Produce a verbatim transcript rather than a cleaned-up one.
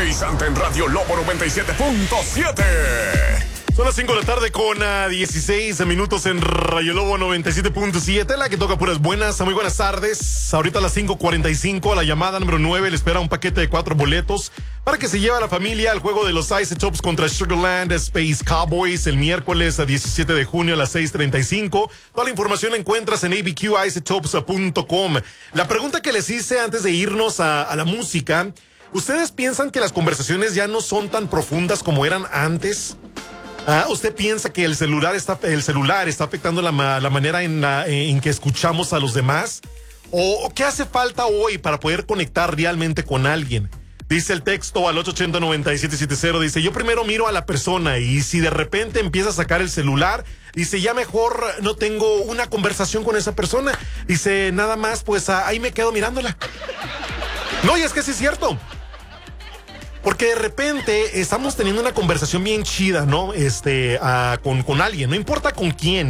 energizante en Radio Lobo noventa y siete punto siete. Son las cinco de la tarde con uh, dieciséis minutos en Radio Lobo noventa y siete punto siete, la que toca puras buenas. Muy buenas tardes. Ahorita a las cinco cuarenta y cinco, a la llamada número nueve, le espera un paquete de cuatro boletos para que se lleve a la familia al juego de los Isotopes contra Sugarland Space Cowboys el miércoles a diecisiete de junio a las seis treinta y cinco. Toda la información la encuentras en a b q isotopes punto com. La pregunta que les hice antes de irnos a, a la música: ¿ustedes piensan que las conversaciones ya no son tan profundas como eran antes? Ah, ¿usted piensa que el celular está, el celular está afectando la, la manera en, la, en que escuchamos a los demás? ¿O qué hace falta hoy para poder conectar realmente con alguien? Dice el texto al ocho ochenta, noventa y siete setenta, dice: yo primero miro a la persona y si de repente empieza a sacar el celular, dice, ya mejor no tengo una conversación con esa persona. Dice, nada más, pues ahí me quedo mirándola. No, y es que sí es cierto. Porque de repente estamos teniendo una conversación bien chida, ¿no? Este, uh, con, con alguien, no importa con quién.